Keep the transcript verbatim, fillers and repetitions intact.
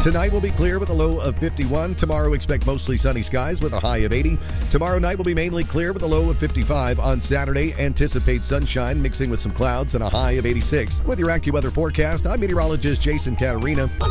Tonight will be clear with a low of fifty-one. Tomorrow, expect mostly sunny skies with a high of eighty. Tomorrow night will be mainly clear with a low of fifty-five. On Saturday, anticipate sunshine mixing with some clouds and a high of eighty-six. With your AccuWeather forecast, I'm meteorologist Jason Catarina.